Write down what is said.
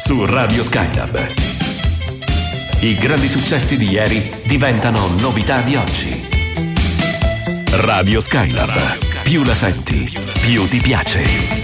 su Radio Skylab. I grandi successi di ieri diventano novità di oggi. Radio Skylab. Più la senti, più ti piace.